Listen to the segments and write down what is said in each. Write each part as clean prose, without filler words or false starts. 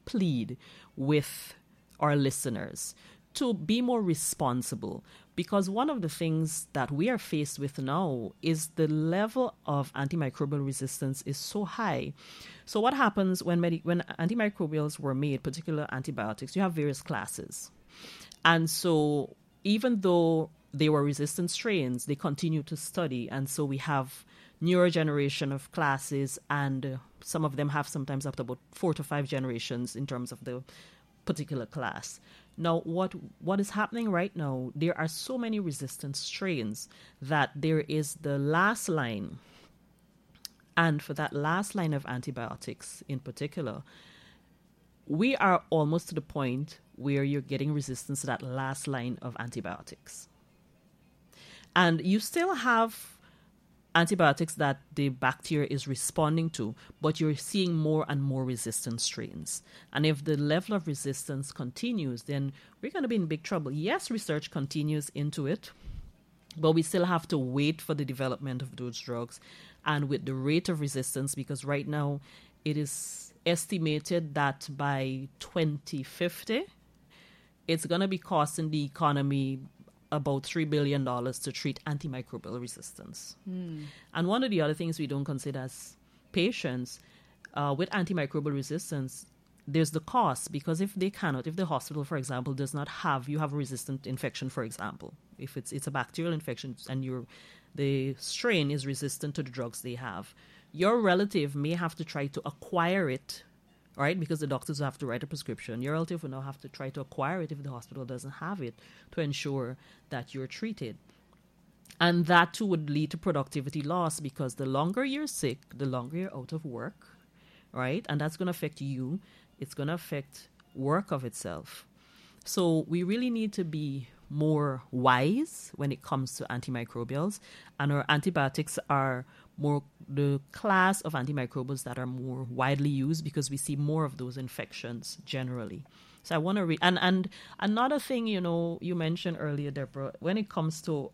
plead with our listeners to be more responsible, because one of the things that we are faced with now is the level of antimicrobial resistance is so high. So what happens when antimicrobials were made, particular antibiotics, you have various classes. And so even though they were resistant strains, they continue to study. And so we have newer generation of classes, and some of them have sometimes up to about 4 to 5 generations in terms of the particular class. Now, what is happening right now, there are so many resistant strains that there is the last line. And for that last line of antibiotics in particular, we are almost to the point where you're getting resistance to that last line of antibiotics. And you still have antibiotics that the bacteria is responding to, but you're seeing more and more resistant strains. And if the level of resistance continues, then we're going to be in big trouble. Yes, research continues into it, but we still have to wait for the development of those drugs. And with the rate of resistance, because right now it is estimated that by 2050, it's going to be costing the economy about $3 billion to treat antimicrobial resistance. And one of the other things we don't consider as patients with antimicrobial resistance, there's the cost, because if the hospital, for example, does not have, you have a resistant infection, for example, if it's a bacterial infection and the strain is resistant to the drugs they have, your relative may have to try to acquire it, right? Because the doctors have to write a prescription. Your relative will now have to try to acquire it if the hospital doesn't have it to ensure that you're treated. And that too would lead to productivity loss, because the longer you're sick, the longer you're out of work, right? And that's going to affect you. It's going to affect work of itself. So we really need to be more wise when it comes to antimicrobials. And our antibiotics are more the class of antimicrobials that are more widely used, because we see more of those infections generally. So I want to and another thing, you mentioned earlier, Deborah, when it comes to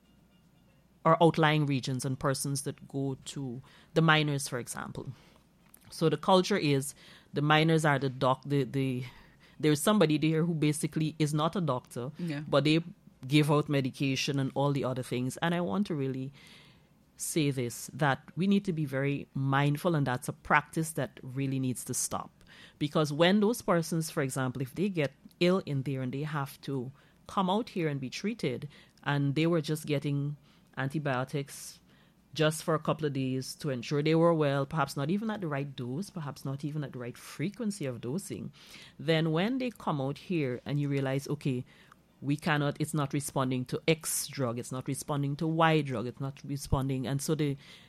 our outlying regions and persons that go to the miners, for example. So the culture is the miners are there's somebody there who basically is not a doctor, but they give out medication and all the other things. And I want to really say this, that we need to be very mindful, and that's a practice that really needs to stop. Because when those persons, for example, if they get ill in there and they have to come out here and be treated, and they were just getting antibiotics just for a couple of days to ensure they were well, perhaps not even at the right dose, perhaps not even at the right frequency of dosing, then when they come out here and you realize, okay, it's not responding to X drug, it's not responding to Y drug, it's not responding. And so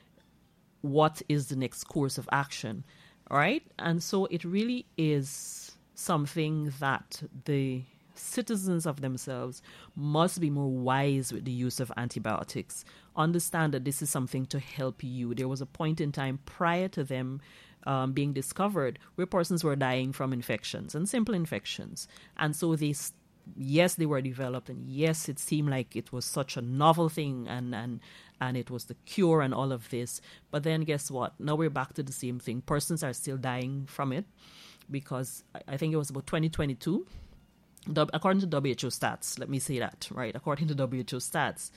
what is the next course of action? All right. And so it really is something that the citizens of themselves must be more wise with the use of antibiotics. Understand that this is something to help you. There was a point in time prior to them being discovered where persons were dying from infections and simple infections. And so yes, they were developed, and yes, it seemed like it was such a novel thing, and it was the cure and all of this. But then guess what? Now we're back to the same thing. Persons are still dying from it, because I think it was about 2022, according to WHO stats, let me say that, right? According to WHO stats,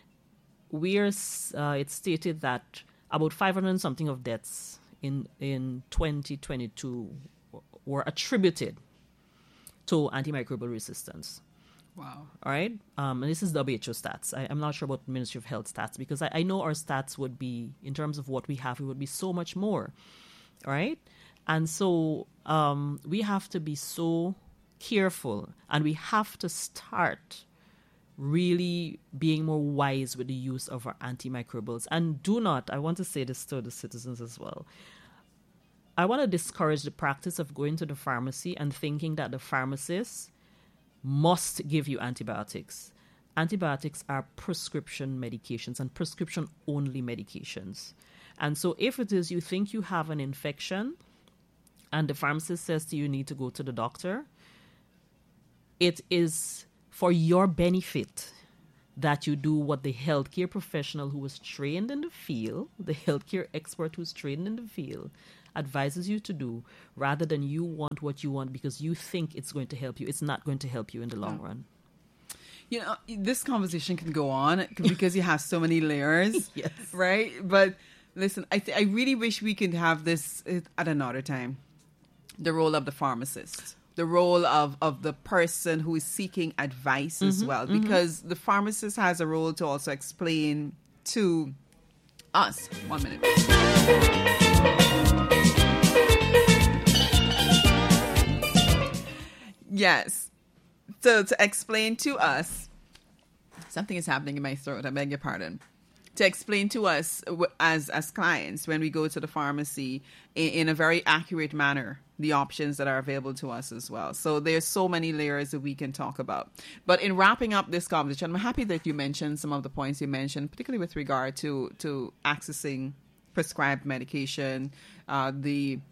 it's stated that about 500 and something of deaths in 2022 were attributed to antimicrobial resistance. Wow. All right. And this is WHO stats. I'm not sure about the Ministry of Health stats, because I know our stats would be, in terms of what we have, it would be so much more. All right. And so we have to be so careful, and we have to start really being more wise with the use of our antimicrobials. And I want to say this to the citizens as well, I want to discourage the practice of going to the pharmacy and thinking that the pharmacist must give you antibiotics. Antibiotics are prescription medications and prescription-only medications. And so if it is you think you have an infection and the pharmacist says to you, you need to go to the doctor, it is for your benefit that you do what the healthcare professional who was trained in the field, the healthcare expert who's trained in the field, advises you to do, rather than you want what you want because you think it's going to help you. It's not going to help you in the long run. You know, this conversation can go on because you have so many layers, Yes. right? But listen, I really wish we could have this at another time. The role of the pharmacist, the role of the person who is seeking advice as well, because the pharmacist has a role to also explain to us. 1 minute. Yes. So to explain to us, something is happening in my throat. I beg your pardon. To explain to us as clients when we go to the pharmacy in a very accurate manner the options that are available to us as well. So there's so many layers that we can talk about. But in wrapping up this conversation, I'm happy that you mentioned some of the points you mentioned, particularly with regard to accessing prescribed medication, the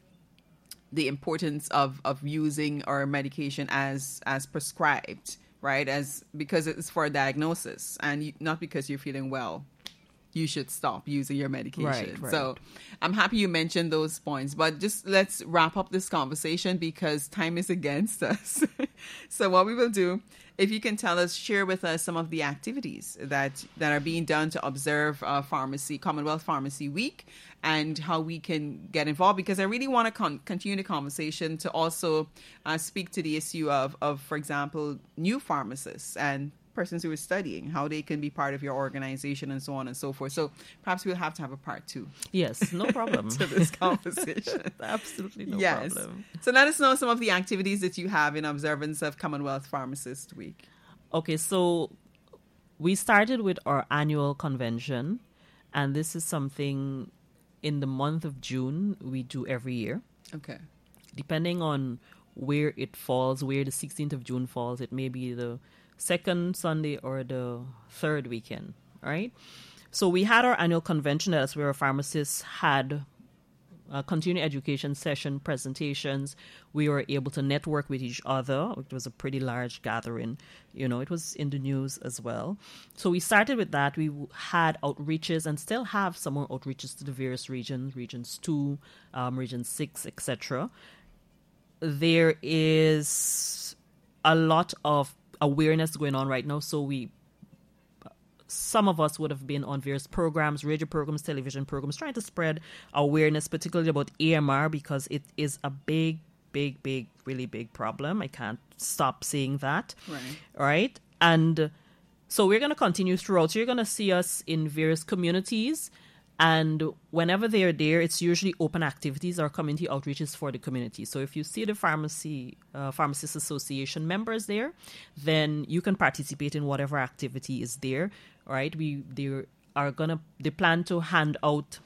importance of using our medication as prescribed, right? Because it's for a diagnosis and not because you're feeling well. You should stop using your medication. Right. So I'm happy you mentioned those points, but just let's wrap up this conversation because time is against us. So what we will do, if you can share with us some of the activities that are being done to observe Commonwealth Pharmacy Week and how we can get involved, because I really want to continue the conversation to also speak to the issue of, for example, new pharmacists and persons who are studying, how they can be part of your organization and so on and so forth. So perhaps we'll have to have a part 2. Yes, no problem. to this conversation. Absolutely no problem. So let us know some of the activities that you have in observance of Commonwealth Pharmacist Week. Okay, so we started with our annual convention, and this is something in the month of June we do every year. Okay. Depending on where it falls, where the 16th of June falls, it may be the second Sunday or the third weekend, right? So we had our annual convention. That's where our pharmacists had continuing education session presentations. We were able to network with each other. It was a pretty large gathering. It was in the news as well. So we started with that. We had outreaches and still have some more outreaches to the various regions 2, region 6, etc. There is a lot of awareness going on right now. So some of us would have been on various programs, radio programs, television programs, trying to spread awareness, particularly about AMR, because it is a big, really big problem. I can't stop saying that. Right? And so we're going to continue throughout. So you're going to see us in various communities. And whenever they're there, it's usually open activities or community outreaches for the community. So if you see the Pharmacists Association members there, then you can participate in whatever activity is there. Right? They plan to hand out,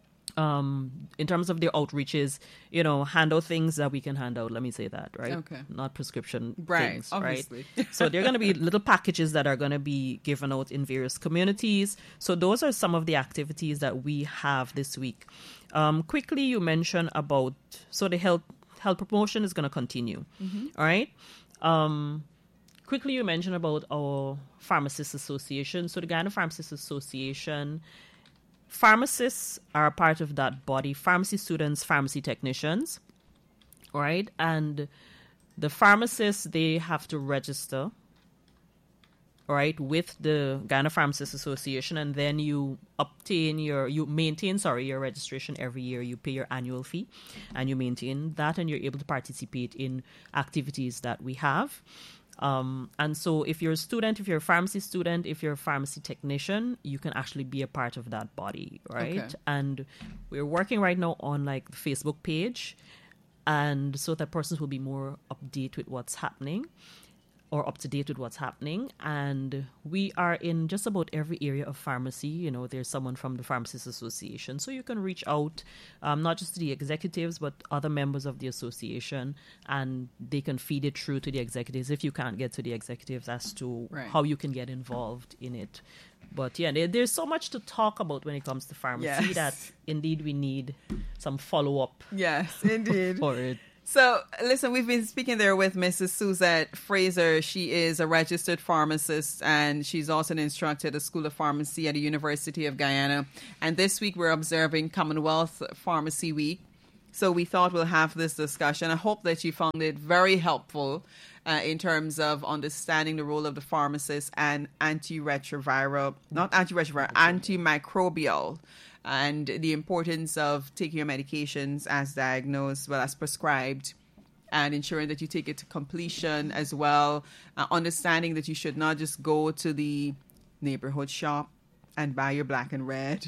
in terms of their outreaches, hand out things that we can hand out. Let me say that, right? Okay. Not prescription things, obviously. right? So they're going to be little packages that are going to be given out in various communities. So those are some of the activities that we have this week. Quickly, you mentioned about, so the health promotion is going to continue, all right? Quickly, you mentioned about our Pharmacists Association. So the Guyana Pharmacists Association, pharmacists are a part of that body. Pharmacy students, pharmacy technicians, right? And the pharmacists, they have to register, right, with the Guyana Pharmacists Association, and then you maintain your registration every year. You pay your annual fee, and you maintain that, and you're able to participate in activities that we have. And so if you're a student, if you're a pharmacy student, if you're a pharmacy technician, you can actually be a part of that body, right? Okay. And we're working right now on the Facebook page, and so that persons will be more up to date with what's happening. And we are in just about every area of pharmacy. There's someone from the Pharmacists Association. So you can reach out, not just to the executives, but other members of the association, and they can feed it through to the executives if you can't get to the executives as to how you can get involved in it. But yeah, there's so much to talk about when it comes to pharmacy that indeed we need some follow-up. Yes, indeed. For it. So, listen, we've been speaking there with Mrs. Suzette Fraser. She is a registered pharmacist, and she's also an instructor at the School of Pharmacy at the University of Guyana. And this week we're observing Commonwealth Pharmacy Week. So we thought we'll have this discussion. I hope that you found it very helpful in terms of understanding the role of the pharmacist and antimicrobial, and the importance of taking your medications as diagnosed, well as prescribed, and ensuring that you take it to completion as well. Understanding that you should not just go to the neighborhood shop and buy your black and red.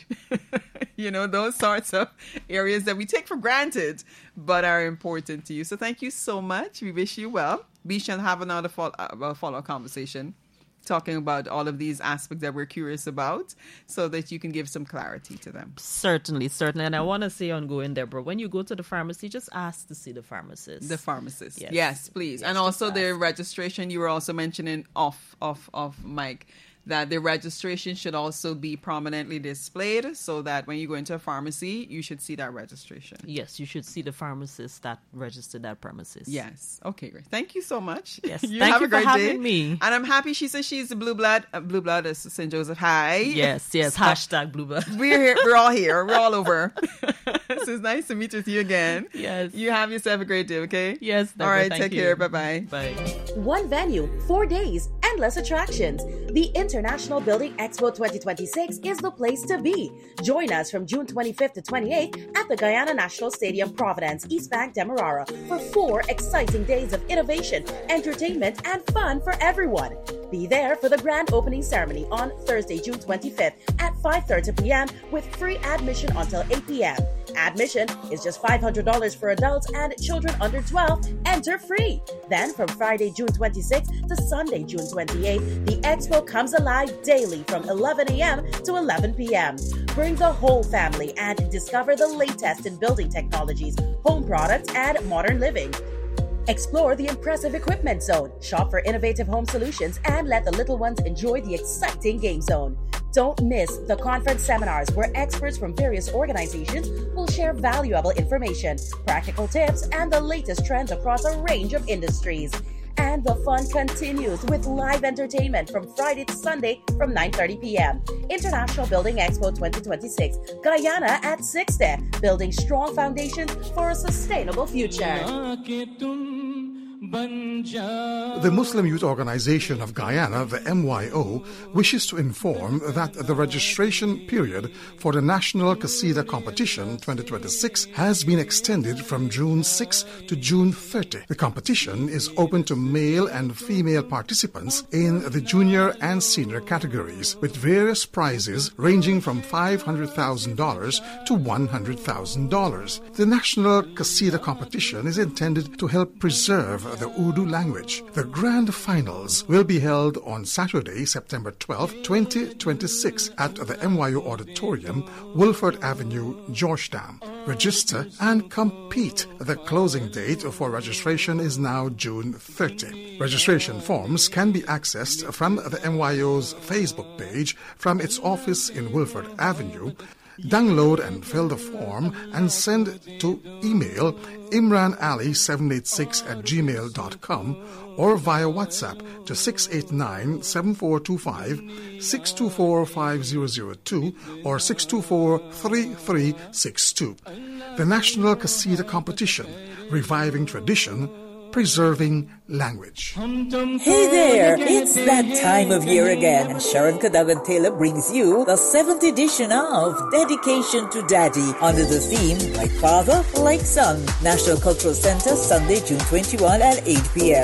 Those sorts of areas that we take for granted but are important to you. So thank you so much. We wish you well. We shall have another follow-up conversation talking about all of these aspects that we're curious about so that you can give some clarity to them. Certainly. And I want to say ongoing, Deborah, when you go to the pharmacy, just ask to see the pharmacist. The pharmacist. Yes, please. Yes, and also the registration, you were also mentioning off mic, that the registration should also be prominently displayed so that when you go into a pharmacy, you should see that registration. Yes, you should see the pharmacist that registered that premises. Yes. Okay, great. Thank you so much. Yes, thank you for having me. And I'm happy she says she's a Blue Blood. Blue Blood is St. Joseph High. Yes. Hashtag Blue Blood. We're here. We're all here. We're all over. So it's nice to meet with you again. Yes. You have yourself a great day, okay? Yes. Deborah, all right, take care. Bye-bye. Bye. One venue, 4 days, endless attractions. The International Building Expo 2026 is the place to be. Join us from June 25th to 28th at the Guyana National Stadium, Providence, East Bank, Demerara for 4 exciting days of innovation, entertainment, and fun for everyone. Be there for the grand opening ceremony on Thursday, June 25th at 5:30 p.m. with free admission until 8 p.m. Admission is just $500 for adults, and children under 12 enter free. Then from Friday, June 26th to Sunday, June 28th, the expo comes alive daily from 11 a.m. to 11 p.m. Bring the whole family and discover the latest in building technologies, home products, and modern living. Explore the impressive equipment zone, shop for innovative home solutions, and let the little ones enjoy the exciting game zone. Don't miss the conference seminars where experts from various organizations will share valuable information, practical tips, and the latest trends across a range of industries. And the fun continues with live entertainment from Friday to Sunday from 9:30 p.m. International Building Expo 2026, Guyana at 60, building strong foundations for a sustainable future. The Muslim Youth Organization of Guyana, the MYO, wishes to inform that the registration period for the National Qasida Competition 2026 has been extended from June 6 to June 30. The competition is open to male and female participants in the junior and senior categories, with various prizes ranging from $500,000 to $100,000. The National Qasida Competition is intended to help preserve the Urdu language. The grand finals will be held on Saturday, September 12, 2026 at the MYO Auditorium, Wolford Avenue, Georgetown. Register and compete. The closing date for registration is now June 30. Registration forms can be accessed from the MYO's Facebook page from its office in Wolford Avenue. Download and fill the form and send to email imranali786@gmail.com or via WhatsApp to 689-7425, 624-5002 or 624-3362. The National Qasida Competition, reviving tradition, preserving language. Hey there, it's that time of year again, and Sharon Cadogan Taylor brings you the 7th edition of Dedication to Daddy under the theme Like Father, Like Son. National Cultural Center, Sunday, June 21 at 8 p.m.